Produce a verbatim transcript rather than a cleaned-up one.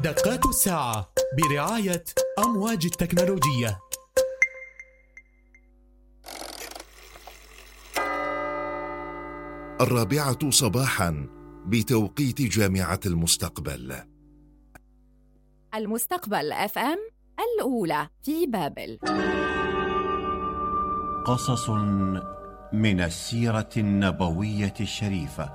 دقات الساعة برعاية أمواج التكنولوجية. الرابعة صباحا بتوقيت جامعة المستقبل. المستقبل اف ام الأولى في بابل. قصص من السيرة النبوية الشريفة